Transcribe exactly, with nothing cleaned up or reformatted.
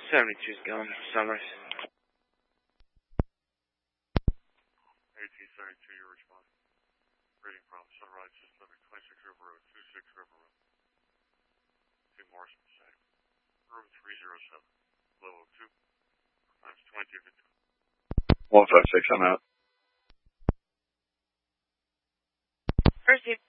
seventy-two's going, Sunrise. eighteen seventy-two, you're responding. Reading from Sunrise System at twenty-six River Road, twenty-six River Road. To Morrison, say. Room three oh seven. Level two. Times twenty to two. one five six, I'm out. First